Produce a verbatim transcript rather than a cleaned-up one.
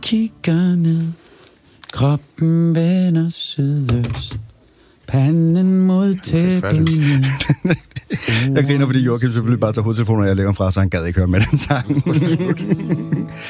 kigger ned, kroppen vender sydøst, panden mod tæppet. Jeg griner, fordi Joachim selvfølgelig bare tager hovedtelefonen, og jeg lægger fra, så han gad ikke høre med den sang.